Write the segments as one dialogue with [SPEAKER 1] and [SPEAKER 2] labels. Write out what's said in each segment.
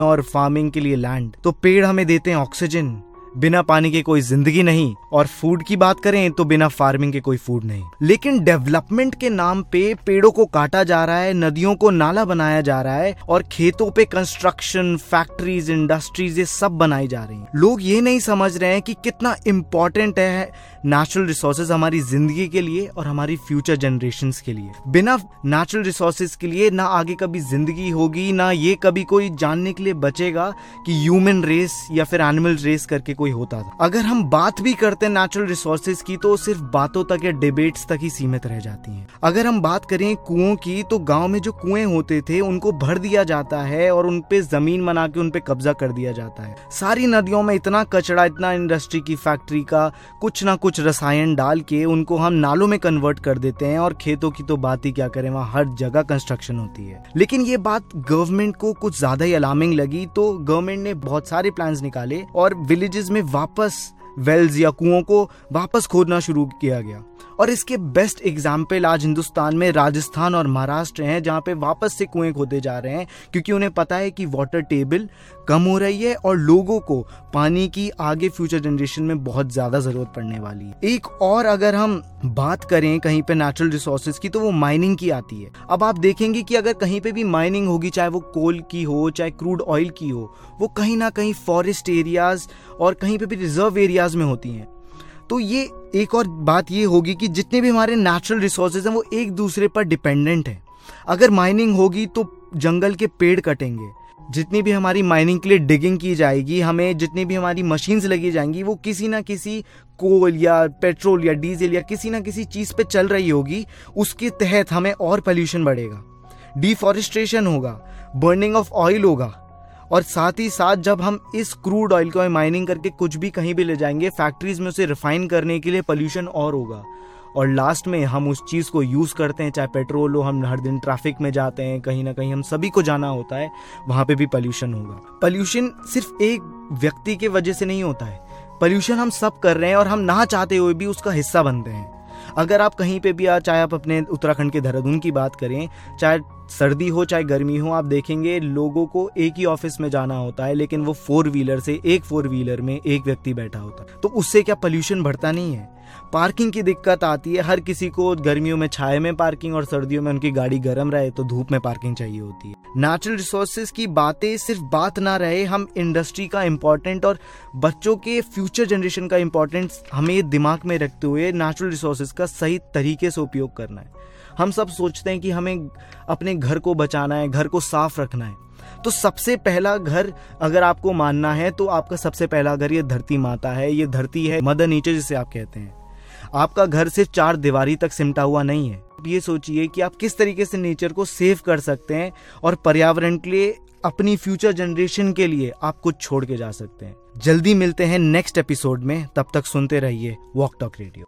[SPEAKER 1] और फार्मिंग के लिए लैंड। तो पेड़ हमें देते हैं ऑक्सीजन, बिना पानी के कोई जिंदगी नहीं। और फूड की बात करें तो बिना फार्मिंग के कोई फूड नहीं। लेकिन डेवलपमेंट के नाम पे पेड़ों को काटा जा रहा है, नदियों को नाला बनाया जा रहा है और खेतों पे कंस्ट्रक्शन, फैक्ट्रीज, इंडस्ट्रीज ये सब बनाई जा रही हैं। लोग ये नहीं समझ रहे हैं कि कितना इंपॉर्टेंट है नेचुरल रिसोर्सेज हमारी जिंदगी के लिए और हमारी फ्यूचर जनरेशंस के लिए। बिना नेचुरल रिसोर्सेज के लिए ना आगे कभी जिंदगी होगी, ना ये कभी कोई जानने के लिए बचेगा कि ह्यूमन रेस या फिर एनिमल रेस करके कोई होता था। अगर हम बात भी करते हैं नेचुरल रिसोर्सेज की तो सिर्फ बातों तक या डिबेट्स तक ही सीमित रह जाती हैं। अगर हम बात करें कुओं की तो गांव में जो कुएं होते थे उनको भर दिया जाता है और उन पे जमीन बना के उन पे कब्जा कर दिया जाता है। सारी नदियों में इतना कचरा, इतना इंडस्ट्री की फैक्ट्री का कुछ ना कुछ रसायन डाल के उनको हम नालों में कन्वर्ट कर देते हैं। और खेतों की तो बात ही क्या करें, वहां हर जगह कंस्ट्रक्शन होती है। लेकिन ये बात गवर्नमेंट को कुछ ज्यादा ही अलार्मिंग लगी, तो गवर्नमेंट ने बहुत सारे प्लान्स निकाले और विलेजेस में वापस वेल्स या कुओं को वापस खोदना शुरू किया गया। और इसके बेस्ट एग्जाम्पल आज हिंदुस्तान में राजस्थान और महाराष्ट्र हैं, जहां पे वापस से कुएं खोदे जा रहे हैं, क्योंकि उन्हें पता है कि वाटर टेबल कम हो रही है और लोगों को पानी की आगे फ्यूचर जनरेशन में बहुत ज्यादा जरूरत पड़ने वाली है। एक और अगर हम बात करें कहीं पे नेचुरल रिसोर्सेज की तो वो माइनिंग की आती है। अब आप देखेंगे कि अगर कहीं पे भी माइनिंग होगी, चाहे वो कोल की हो चाहे क्रूड ऑयल की हो, वो कहीं ना कहीं फॉरेस्ट एरियाज और कहीं पे भी रिजर्व एरियाज में होती हैं। तो ये एक और बात ये होगी कि जितने भी हमारे नेचुरल रिसोर्सेज हैं वो एक दूसरे पर डिपेंडेंट हैं। अगर माइनिंग होगी तो जंगल के पेड़ कटेंगे, जितनी भी हमारी माइनिंग के लिए डिगिंग की जाएगी, हमें जितनी भी हमारी मशीन्स लगी जाएंगी वो किसी ना किसी कोल या पेट्रोल या डीजल या किसी ना किसी चीज पे चल रही होगी। उसके तहत हमें और पोल्यूशन बढ़ेगा, डिफॉरेस्टेशन होगा, बर्निंग ऑफ ऑयल होगा। और साथ ही साथ जब हम इस क्रूड ऑयल को माइनिंग करके कुछ भी कहीं भी ले जाएंगे फैक्ट्रीज में उसे रिफाइन करने के लिए, पोल्यूशन और होगा। और लास्ट में हम उस चीज को यूज करते हैं, चाहे पेट्रोल हो, हम हर दिन ट्रैफिक में जाते हैं, कहीं ना कहीं हम सभी को जाना होता है, वहां पे भी पोल्यूशन होगा। पोल्यूशन सिर्फ एक व्यक्ति के वजह से नहीं होता है, पोल्यूशन हम सब कर रहे हैं और हम ना चाहते हुए भी उसका हिस्सा बनते हैं। अगर आप कहीं पे भी चाहे आप अपने उत्तराखंड के देहरादून की बात करें, चाहे सर्दी हो चाहे गर्मी हो, आप देखेंगे लोगों को एक ही ऑफिस में जाना होता है, लेकिन वो 4 व्हीलर से एक 4 व्हीलर में एक व्यक्ति बैठा होता है। तो उससे क्या पोल्यूशन बढ़ता नहीं है? पार्किंग की दिक्कत आती है, हर किसी को गर्मियों में छाए में पार्किंग और सर्दियों में उनकी गाड़ी गर्म रहे तो धूप में पार्किंग चाहिए होती है। नेचुरल रिसोर्सेज की बातें सिर्फ बात ना रहे, हम इंडस्ट्री का इम्पोर्टेंट और बच्चों के फ्यूचर जनरेशन का इम्पोर्टेंस हमें दिमाग में रखते हुए नेचुरल रिसोर्सेज का सही तरीके से उपयोग करना है। हम सब सोचते हैं कि हमें अपने घर को बचाना है, घर को साफ रखना है। तो सबसे पहला घर अगर आपको मानना है तो आपका सबसे पहला घर ये धरती माता है, ये धरती है, मदर नेचर जिसे आप कहते हैं। आपका घर सिर्फ 4 दीवारी तक सिमटा हुआ नहीं है। ये सोचिए कि आप किस तरीके से नेचर को सेव कर सकते हैं और पर्यावरण के लिए, अपनी फ्यूचर जनरेशन के लिए आप कुछ छोड़ के जा सकते हैं। जल्दी मिलते हैं नेक्स्ट एपिसोड में, तब तक सुनते रहिए वॉक टॉक रेडियो।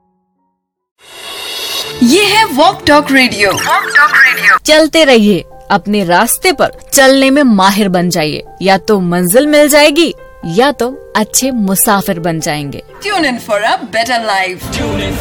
[SPEAKER 2] ये है वॉक टॉक रेडियो। चलते रहिए अपने रास्ते पर, चलने में माहिर बन जाइए, या तो मंजिल मिल जाएगी या तो अच्छे मुसाफिर बन जाएंगे। Tune in for a better life.